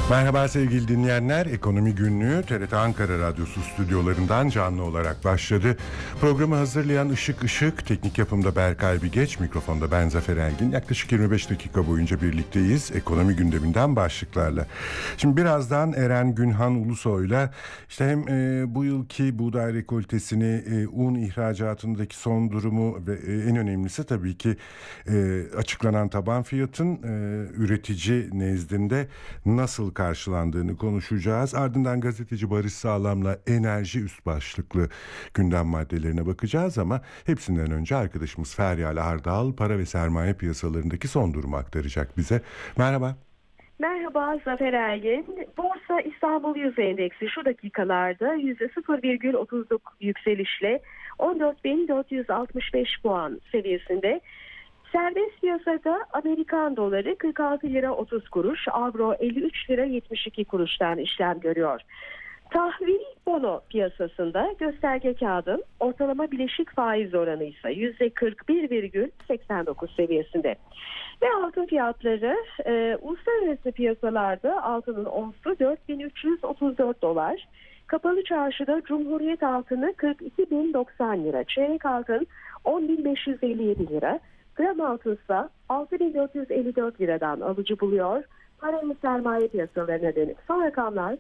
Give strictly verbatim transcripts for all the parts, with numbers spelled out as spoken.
Merhaba sevgili dinleyenler. Ekonomi Günlüğü T R T Ankara Radyosu stüdyolarından canlı olarak başladı. Programı hazırlayan Işık Işık, teknik yapımda Berkay Bigeç, mikrofonda ben Zafer Engin. Yaklaşık yirmi beş dakika boyunca birlikteyiz ekonomi gündeminden başlıklarla. Şimdi birazdan Eren Günhan Ulusoy'la işte hem e, bu yılki buğday rekoltesini, e, un ihracatındaki son durumu ve e, en önemlisi tabii ki e, açıklanan taban fiyatın e, üretici nezdinde nasıl karşılandığını konuşacağız. Ardından gazeteci Barış Sağlam'la enerji üst başlıklı gündem maddelerine bakacağız ama hepsinden önce arkadaşımız Feryal Ardal para ve sermaye piyasalarındaki son durumu aktaracak bize. Merhaba. Merhaba Zafer Ergin. Borsa İstanbul Yüz Endeksi şu dakikalarda yüzde sıfır virgül otuzluk yükselişle on dört bin dört yüz altmış beş puan seviyesinde. Serbest piyasada Amerikan doları kırk altı lira otuz kuruş, avro elli üç lira yetmiş iki kuruştan işlem görüyor. Tahvil bono piyasasında gösterge kağıdın ortalama bileşik faiz oranı ise yüzde kırk bir virgül seksen dokuz seviyesinde. Ve altın fiyatları e, uluslararası piyasalarda altının onsu dört bin üç yüz otuz dört dolar. Kapalı çarşıda Cumhuriyet altını kırk iki bin doksan lira, çeyrek altın on bin beş yüz elli yedi lira. Gram altın ise altı bin dört yüz elli dört liradan alıcı buluyor. Para ve sermaye piyasalarına dönük son rakamlar.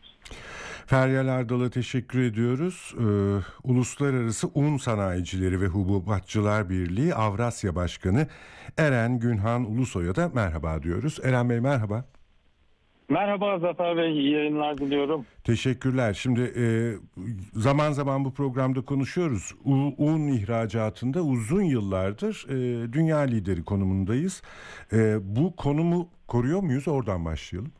Feryal Ardal'a teşekkür ediyoruz. Ee, Uluslararası Un Sanayicileri ve Hububatçılar Birliği Avrasya Başkanı Eren Günhan Ulusoy'a da merhaba diyoruz. Eren Bey merhaba. Merhaba Zafer Bey, iyi yayınlar diliyorum. Teşekkürler. Şimdi e, zaman zaman bu programda konuşuyoruz. U, un ihracatında uzun yıllardır e, dünya lideri konumundayız. E, bu konumu koruyor muyuz? Oradan başlayalım.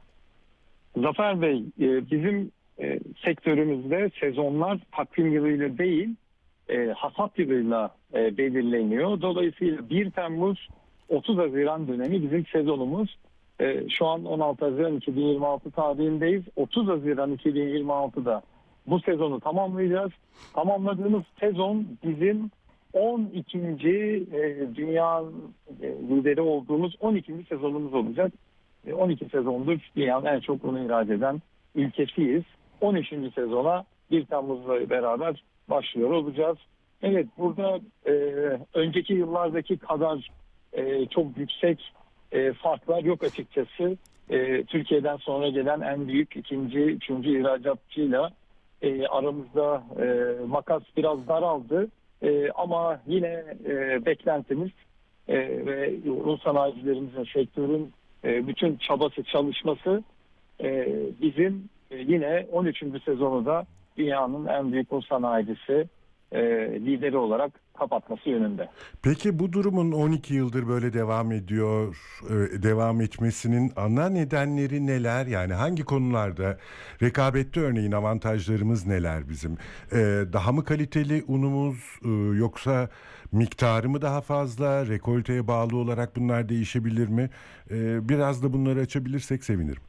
Zafer Bey, e, bizim e, sektörümüzde sezonlar takvim yılıyla değil, e, hasat yılıyla e, belirleniyor. Dolayısıyla bir Temmuz otuz Haziran dönemi bizim sezonumuz. E, şu an on altı Haziran iki bin yirmi altı tarihindeyiz. otuz Haziran iki bin yirmi altıda bu sezonu tamamlayacağız. Tamamladığımız sezon bizim on ikinci E, dünya e, lideri olduğumuz on ikinci sezonumuz olacak. E, on iki sezondur dünyanın en çok unu ihraç eden ülkesiyiz. on üçüncü sezona bir Temmuz'la beraber başlıyor olacağız. Evet, burada e, önceki yıllardaki kadar e, çok yüksek E, farklar yok açıkçası. E, Türkiye'den sonra gelen en büyük ikinci, üçüncü ihracatçıyla e, aramızda e, makas biraz daraldı. E, ama yine e, beklentimiz e, ve un sanayicilerimizin, sektörün e, bütün çabası, çalışması e, bizim e, yine on üçüncü sezonu da dünyanın en büyük un sanayicisi e, lideri olarak kapatması yönünde. Peki bu durumun on iki yıldır böyle devam ediyor, e, devam etmesinin ana nedenleri neler? Yani hangi konularda rekabette örneğin avantajlarımız neler bizim? E, daha mı kaliteli unumuz e, yoksa miktarı mı daha fazla? Rekolteye bağlı olarak bunlar değişebilir mi? E, biraz da bunları açabilirsek sevinirim.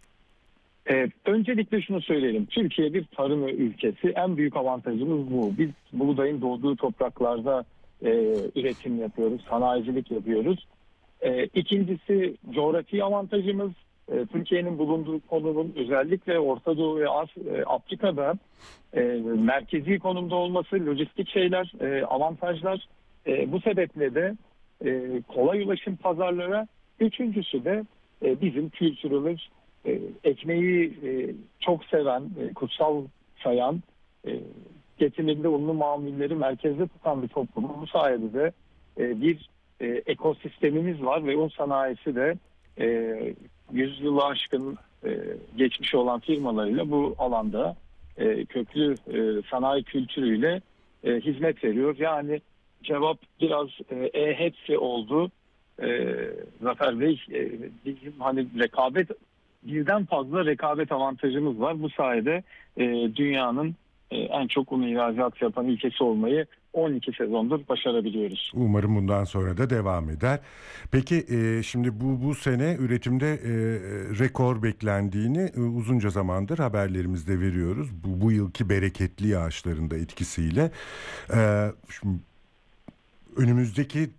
Ee, öncelikle şunu söyleyelim. Türkiye bir tarım ülkesi. En büyük avantajımız bu. Biz buğdayın doğduğu topraklarda e, üretim yapıyoruz, sanayicilik yapıyoruz. E, ikincisi coğrafi avantajımız. E, Türkiye'nin bulunduğu konumun özellikle Orta Doğu ve As- e, Afrika'da e, merkezi konumda olması, lojistik şeyler, e, avantajlar. E, bu sebeple de e, kolay ulaşım pazarlara. Üçüncüsü de e, bizim kültürümüz. E, ekmeği e, çok seven, e, kutsal sayan, e, getirdiğinde unlu mamulleri merkezde tutan bir toplum. Bu sayede de e, bir e, ekosistemimiz var ve un sanayisi de e, yüz yılı aşkın e, geçmiş olan firmalarıyla bu alanda e, köklü e, sanayi kültürüyle e, hizmet veriyor. Yani cevap biraz e, e hepsi oldu. E, Zafer Bey, e, bizim hani rekabet birden fazla rekabet avantajımız var. Bu sayede e, dünyanın e, en çok un ihracat yapan ülkesi olmayı on iki sezondur başarabiliyoruz. Umarım bundan sonra da devam eder. Peki e, şimdi bu bu sene üretimde e, rekor beklendiğini e, uzunca zamandır haberlerimizde veriyoruz. Bu, bu yılki bereketli yağışların da etkisiyle. E, şimdi önümüzdeki